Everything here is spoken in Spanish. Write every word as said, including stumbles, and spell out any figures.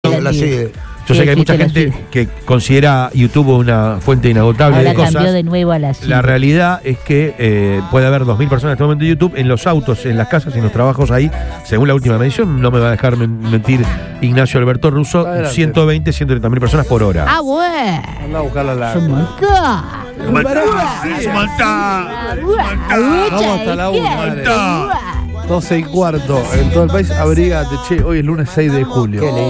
La sigue. Yo sé que hay mucha gente que considera YouTube una fuente inagotable Ahora de cosas. cambió de nuevo a la C I D. La realidad es que eh, puede haber dos mil personas en este momento en YouTube, en los autos, en las casas, en los trabajos ahí, según la última medición, no me va a dejar men- mentir Ignacio Alberto Russo, Adelante. ciento veinte, ciento treinta mil personas por hora. Ah, bueno. Anda a buscarla a la. Es un montón. Es un montón, es un montón. Vamos hasta la una. doce y cuarto en todo el país. Abrígate, che. Hoy es lunes seis de julio.